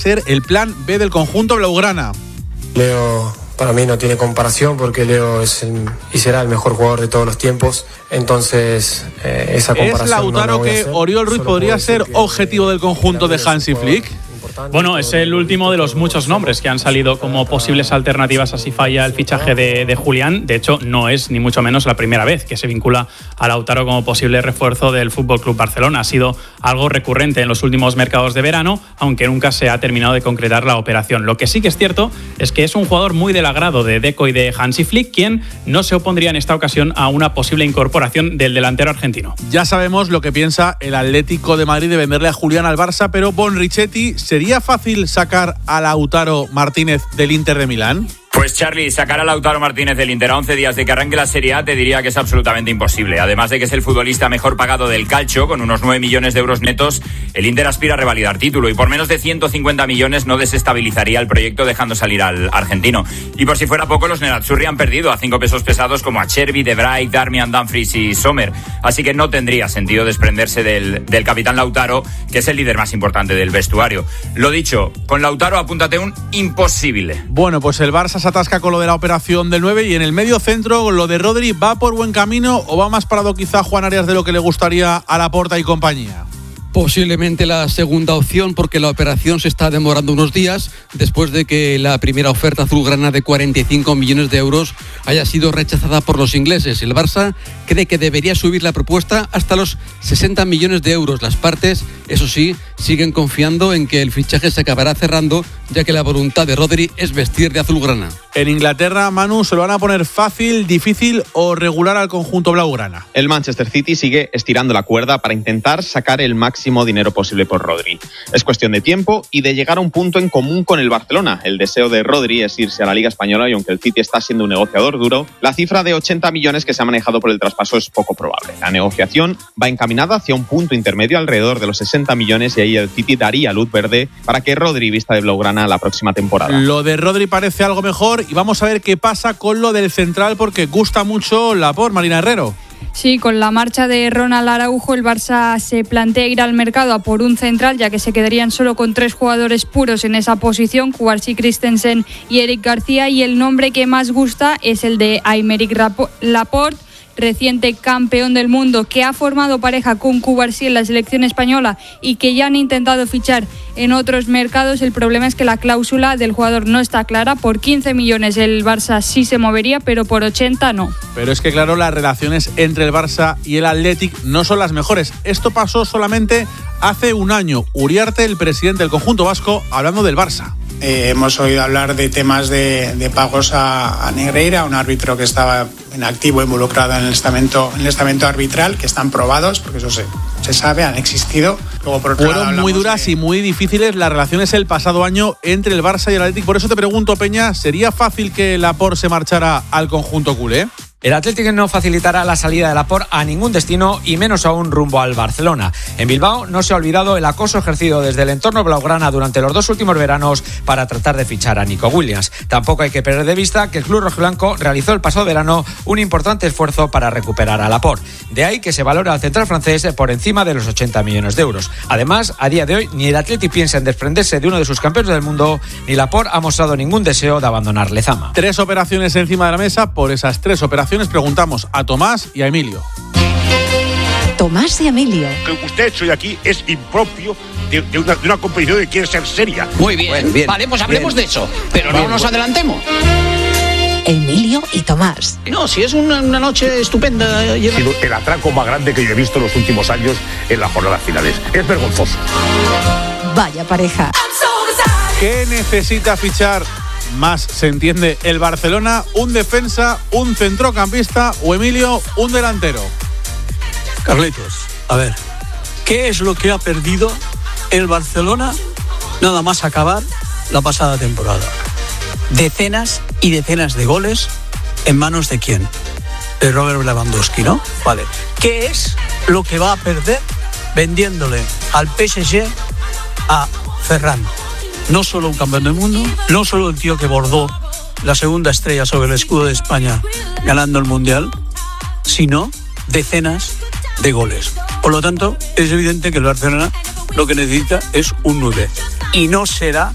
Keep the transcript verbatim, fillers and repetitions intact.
ser el plan B del conjunto blaugrana. Leo para mí no tiene comparación porque Leo es el, y será el mejor jugador de todos los tiempos, entonces eh, esa comparación ¿Es Lautaro no la voy a que hacer. Oriol Ruiz Solo podría puedo decir ser que objetivo del conjunto de Hansi Flick? Bueno, es el último de los muchos nombres que han salido como posibles alternativas a si falla el fichaje de, de Julián. De hecho, no es ni mucho menos la primera vez que se vincula a Lautaro como posible refuerzo del F C Barcelona. Ha sido algo recurrente en los últimos mercados de verano, aunque nunca se ha terminado de concretar la operación. Lo que sí que es cierto es que es un jugador muy del agrado de Deco y de Hansi Flick, quien no se opondría en esta ocasión a una posible incorporación del delantero argentino. Ya sabemos lo que piensa el Atlético de Madrid de venderle a Julián al Barça, pero Bon Richetti, ¿sería fácil sacar a Lautaro Martínez del Inter de Milán? Pues Charlie, sacar a Lautaro Martínez del Inter a once días de que arranque la Serie A te diría que es absolutamente imposible. Además de que es el futbolista mejor pagado del calcio, con unos nueve millones de euros netos, el Inter aspira a revalidar título y por menos de ciento cincuenta millones no desestabilizaría el proyecto dejando salir al argentino. Y por si fuera poco, los Nerazzurri han perdido a cinco pesos pesados como a Chervi, De Vrij, Darmian, Dumfries y Sommer. Así que no tendría sentido desprenderse del, del capitán Lautaro, que es el líder más importante del vestuario. Lo dicho, con Lautaro apúntate un imposible. Bueno, pues el Barça se atasca con lo de la operación del nueve y en el medio centro lo de Rodri, ¿va por buen camino o va más parado quizá Juan Arias de lo que le gustaría a Laporta y compañía? Posiblemente la segunda opción, porque la operación se está demorando unos días después de que la primera oferta azulgrana de cuarenta y cinco millones de euros haya sido rechazada por los ingleses. El Barça cree que debería subir la propuesta hasta los sesenta millones de euros. Las partes, eso sí, siguen confiando en que el fichaje se acabará cerrando, ya que la voluntad de Rodri es vestir de azulgrana. En Inglaterra, Manu, ¿se lo van a poner fácil, difícil o regular al conjunto blaugrana? El Manchester City sigue estirando la cuerda para intentar sacar el máximo dinero posible por Rodri. Es cuestión de tiempo y de llegar a un punto en común con el Barcelona. El deseo de Rodri es irse a la Liga Española y aunque el City está siendo un negociador duro, la cifra de ochenta millones que se ha manejado por el traspaso es poco probable. La negociación va encaminada hacia un punto intermedio alrededor de los sesenta millones y ahí el City daría luz verde para que Rodri vista de blaugrana la próxima temporada. Lo de Rodri parece algo mejor y vamos a ver qué pasa con lo del central porque gusta mucho Laporte, Marina Herrero. Sí, con la marcha de Ronald Araujo, el Barça se plantea ir al mercado a por un central, ya que se quedarían solo con tres jugadores puros en esa posición, Cubarsí, Christensen y Eric García, y el nombre que más gusta es el de Aymeric Laporte, reciente campeón del mundo, que ha formado pareja con Cubarsí en la selección española y que ya han intentado fichar en otros mercados. El problema es que la cláusula del jugador no está clara. Por quince millones el Barça sí se movería, pero por ochenta no. Pero es que claro, las relaciones entre el Barça y el Athletic no son las mejores. Esto pasó solamente hace un año. Uriarte, el presidente del conjunto vasco, hablando del Barça. Eh, hemos oído hablar de temas de, de pagos a, a Negreira, un árbitro que estaba en activo involucrado en el estamento, en el estamento arbitral, que están probados, porque eso se, se sabe, han existido. Luego, por otro Fueron lado, muy duras de... y muy difíciles las relaciones el pasado año entre el Barça y el Athletic. Por eso te pregunto, Peña, ¿sería fácil que Laporte se marchara al conjunto culé? El Athletic no facilitará la salida de Laporte a ningún destino y menos aún rumbo al Barcelona. En Bilbao no se ha olvidado el acoso ejercido desde el entorno blaugrana durante los dos últimos veranos para tratar de fichar a Nico Williams. Tampoco hay que perder de vista que el club rojiblanco realizó el pasado verano un importante esfuerzo para recuperar a Laporte. De ahí que se valora al central francés por encima de los ochenta millones de euros. Además, a día de hoy ni el Athletic piensa en desprenderse de uno de sus campeones del mundo, ni Laporte ha mostrado ningún deseo de abandonar Lezama. Tres operaciones encima de la mesa. Por esas tres operaciones preguntamos a Tomás y a Emilio. Tomás y Emilio. Que usted estoy aquí es impropio de, de, una, de una competición que quiere ser seria. Muy bien, bueno, bien vale, pues hablemos bien de eso, pero bien, no nos bueno. adelantemos. Emilio y Tomás. No, si es una, una noche estupenda. Lleva... el atraco más grande que yo he visto en los últimos años en las jornadas finales. Es vergonzoso. Vaya pareja. ¿Qué necesita fichar más, se entiende, el Barcelona? ¿Un defensa, un centrocampista o, Emilio, un delantero? Carlitos, a ver, ¿qué es lo que ha perdido el Barcelona nada más acabar la pasada temporada? Decenas y decenas de goles en manos de quién? De Robert Lewandowski, ¿no? Vale. ¿Qué es lo que va a perder vendiéndole al P S G a Ferran? No solo un campeón del mundo, no solo el tío que bordó la segunda estrella sobre el escudo de España ganando el Mundial, sino decenas de goles. Por lo tanto, es evidente que el Barcelona lo que necesita es un nueve. Y no será